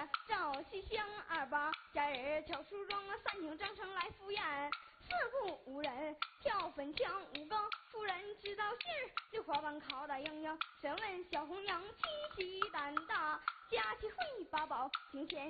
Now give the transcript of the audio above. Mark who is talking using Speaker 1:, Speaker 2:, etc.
Speaker 1: 赵西厢二八，佳人跳梳妆，三请张生来赴宴。四顾无人，跳粉墙五更，夫人知道信儿，六花瓣靠大营营。审问小红娘，七喜胆大，佳期会八宝，庭前